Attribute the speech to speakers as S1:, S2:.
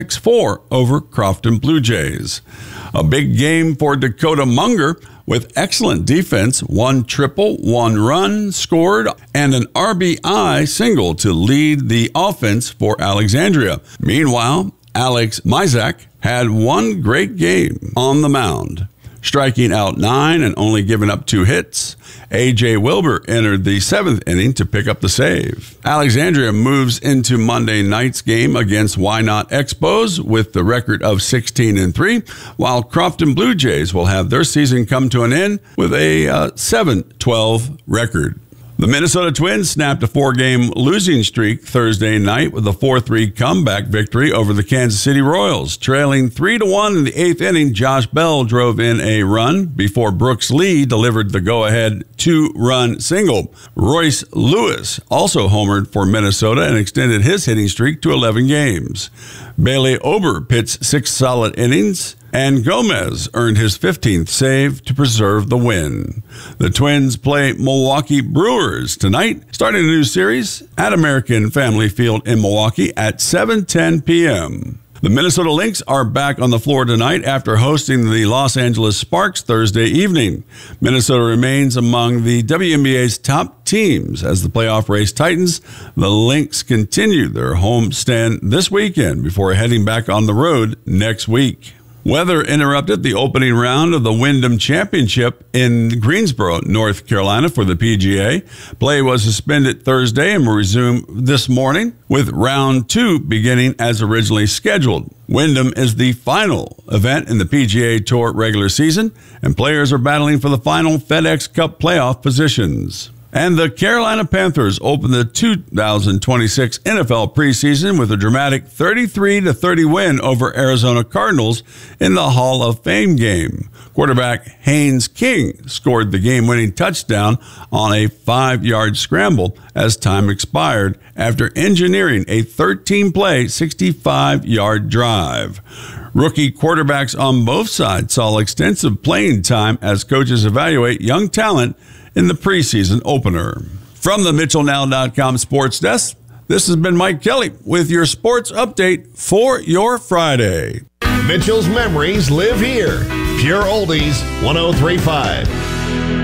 S1: 6-4 over Crofton Blue Jays. A big game for Dakota Munger with excellent defense, 1 triple, 1 run scored, and an RBI single to lead the offense for Alexandria. Meanwhile, Alex Mizak had 1 great game on the mound, striking out 9 and only giving up 2 hits. A.J. Wilbur entered the 7th inning to pick up the save. Alexandria moves into Monday night's game against Why Not Expos with the record of 16-3, while Crofton Blue Jays will have their season come to an end with a 7-12 record. The Minnesota Twins snapped a 4-game losing streak Thursday night with a 4-3 comeback victory over the Kansas City Royals. Trailing 3-1 in the 8th inning, Josh Bell drove in a run before Brooks Lee delivered the go-ahead 2-run single. Royce Lewis also homered for Minnesota and extended his hitting streak to 11 games. Bailey Ober pitched 6 solid innings, and Gomez earned his 15th save to preserve the win. The Twins play Milwaukee Brewers tonight, starting a new series at American Family Field in Milwaukee at 7:10 p.m. The Minnesota Lynx are back on the floor tonight after hosting the Los Angeles Sparks Thursday evening. Minnesota remains among the WNBA's top teams as the playoff race tightens. The Lynx continue their homestand this weekend before heading back on the road next week. Weather interrupted the opening round of the Wyndham Championship in Greensboro, North Carolina for the PGA. Play was suspended Thursday and will resume this morning with round 2 beginning as originally scheduled. Wyndham is the final event in the PGA Tour regular season, and players are battling for the final FedEx Cup playoff positions. And the Carolina Panthers opened the 2026 NFL preseason with a dramatic 33-30 win over Arizona Cardinals in the Hall of Fame game. Quarterback Haynes King scored the game-winning touchdown on a 5-yard scramble as time expired after engineering a 13-play, 65-yard drive. Rookie quarterbacks on both sides saw extensive playing time as coaches evaluate young talent in the preseason opener. From the MitchellNow.com Sports Desk, this has been Mike Kelly with your sports update for your Friday.
S2: Mitchell's memories live here. Pure Oldies 103.5.